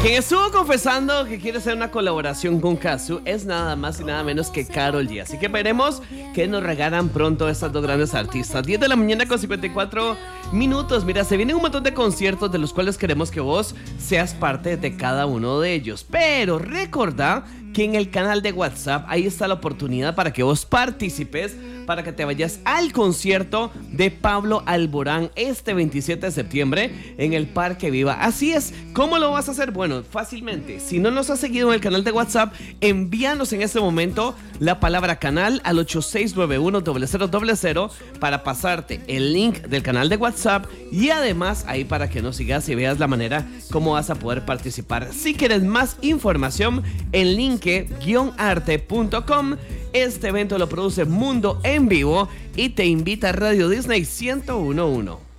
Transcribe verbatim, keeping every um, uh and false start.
Quien estuvo confesando que quiere hacer una colaboración con Cazzu es nada más y nada menos que Karol G. Así que veremos que nos regalan pronto estas dos grandes artistas. diez de la mañana con cincuenta y cuatro minutos. Mira, se vienen un montón de conciertos de los cuales queremos que vos seas parte de cada uno de ellos. Pero recordá que en el canal de WhatsApp ahí está la oportunidad para que vos participes, para que te vayas al concierto de Pablo Alborán este veintisiete de septiembre en el Parque Viva. Así es. ¿Cómo lo vas a hacer? Bueno, fácilmente. Si no nos has seguido en el canal de WhatsApp, envíanos en este momento la palabra canal al ocho seis nueve uno cero cero cero cero para pasarte el link del canal de WhatsApp y además ahí para que nos sigas y veas la manera cómo vas a poder participar. Si quieres más información, en linke guion arte punto com. Este evento lo produce Mundo en Vivo y te invita a Radio Disney ciento uno punto uno.